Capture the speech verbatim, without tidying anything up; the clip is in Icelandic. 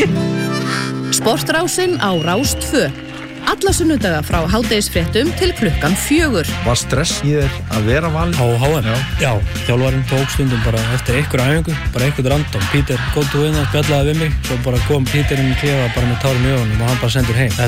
Sportrásin á Rás tvö. Alla sunnudaga frá hádegisfréttum til klukkan fjögur. Var stress í þér að vera valinn? Á H M? Já. Já, þjálfarinn tók stundum bara eftir einhver æfingu, bara einhver random. Peter, góð þú inn að spjallaði við mig, svo bara kom Peter inn í klefa bara með tárum í augunum og hann bara sendur heim.